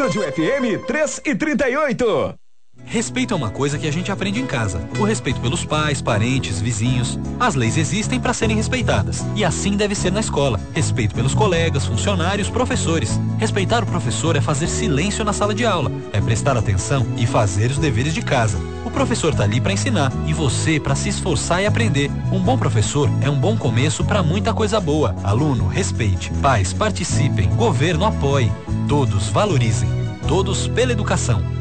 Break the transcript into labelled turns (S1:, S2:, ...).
S1: Estúdio FM 3:38.
S2: Respeito é uma coisa que a gente aprende em casa. O respeito pelos pais, parentes, vizinhos. As leis existem para serem respeitadas. E assim deve ser na escola. Respeito pelos colegas, funcionários, professores. Respeitar o professor é fazer silêncio na sala de aula. É prestar atenção e fazer os deveres de casa. O professor tá ali para ensinar e você para se esforçar e aprender. Um bom professor é um bom começo para muita coisa boa. Aluno, respeite. Pais, participem. Governo, apoie. Todos valorizem. Todos pela educação.